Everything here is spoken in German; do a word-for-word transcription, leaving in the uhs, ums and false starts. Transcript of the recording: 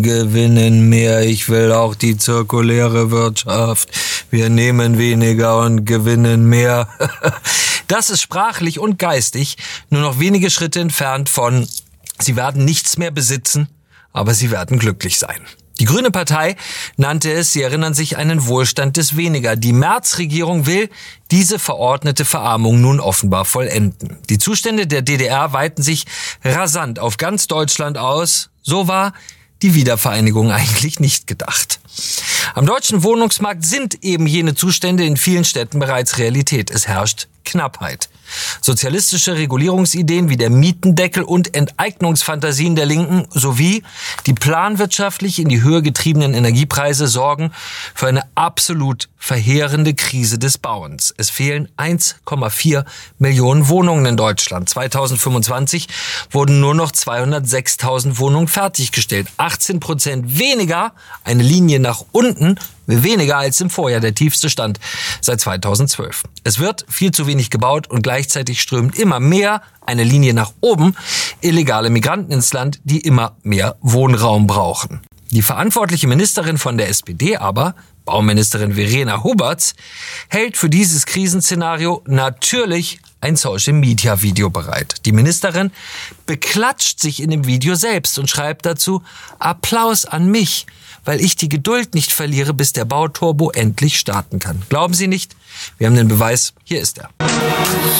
gewinnen mehr. Ich will auch die zirkuläre Wirtschaft. Wir nehmen weniger und gewinnen mehr. Das ist sprachlich und geistig nur noch wenige Schritte entfernt von Sie werden nichts mehr besitzen, aber Sie werden glücklich sein. Die Grüne Partei nannte es, Sie erinnern sich, einen Wohlstand des Weniger. Die Merz-Regierung will diese verordnete Verarmung nun offenbar vollenden. Die Zustände der D D R weiten sich rasant auf ganz Deutschland aus. So war die Wiedervereinigung eigentlich nicht gedacht. Am deutschen Wohnungsmarkt sind eben jene Zustände in vielen Städten bereits Realität. Es herrscht Knappheit. Sozialistische Regulierungsideen wie der Mietendeckel und Enteignungsfantasien der Linken sowie die planwirtschaftlich in die Höhe getriebenen Energiepreise sorgen für eine absolut verheerende Krise des Bauens. Es fehlen eins Komma vier Millionen Wohnungen in Deutschland. zweitausendfünfundzwanzig wurden nur noch zweihundertsechstausend Wohnungen fertiggestellt. achtzehn Prozent weniger, eine Linie nach unten, weniger als im Vorjahr, der tiefste Stand seit zweitausendzwölf. Es wird viel zu wenig gebaut und gleichzeitig strömt immer mehr, eine Linie nach oben, illegale Migranten ins Land, die immer mehr Wohnraum brauchen. Die verantwortliche Ministerin von der S P D aber, Bauministerin Verena Huberts, hält für dieses Krisenszenario natürlich ein Social-Media-Video bereit. Die Ministerin beklatscht sich in dem Video selbst und schreibt dazu: Applaus an mich, weil ich die Geduld nicht verliere, bis der Bauturbo endlich starten kann. Glauben Sie nicht? Wir haben den Beweis. Hier ist er.